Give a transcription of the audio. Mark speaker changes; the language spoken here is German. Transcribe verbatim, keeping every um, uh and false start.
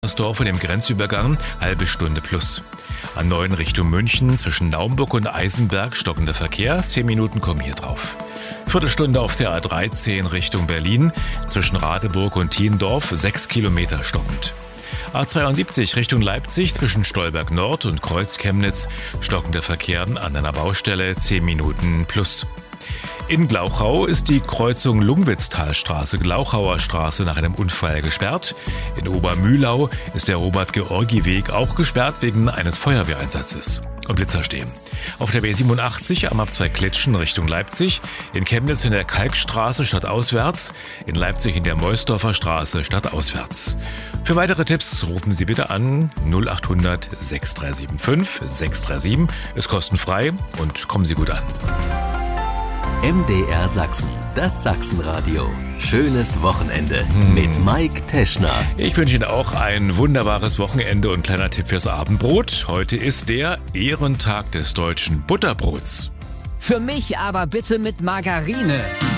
Speaker 1: Das Dorf in dem Grenzübergang, halbe Stunde plus. A neun Richtung München, zwischen Naumburg und Eisenberg stockender Verkehr, zehn Minuten kommen hier drauf. Viertelstunde auf der A dreizehn Richtung Berlin, zwischen Radeburg und Thiendorf, sechs Kilometer stockend. A zweiundsiebzig Richtung Leipzig, zwischen Stolberg Nord und Kreuz-Chemnitz, stockender Verkehr an einer Baustelle, zehn Minuten plus. In Glauchau ist die Kreuzung Lungwitztalstraße, Glauchauer Straße nach einem Unfall gesperrt. In Obermühlau ist der Robert-Georgi-Weg auch gesperrt wegen eines Feuerwehreinsatzes. Und Blitzer stehen. Auf der B siebenundachtzig am Ab zwei Klitschen Richtung Leipzig, in Chemnitz in der Kalkstraße stadtauswärts, in Leipzig in der Meusdorfer Straße stadtauswärts. Für weitere Tipps rufen Sie bitte an null acht hundert sechs drei sieben fünf sechs drei sieben. Ist kostenfrei und kommen Sie gut an.
Speaker 2: M D R Sachsen, das Sachsenradio. Schönes Wochenende
Speaker 1: hm.
Speaker 2: mit Mike Teschner.
Speaker 1: Ich wünsche Ihnen auch ein wunderbares Wochenende und kleiner Tipp fürs Abendbrot. Heute ist der Ehrentag des deutschen Butterbrots.
Speaker 3: Für mich aber bitte mit Margarine.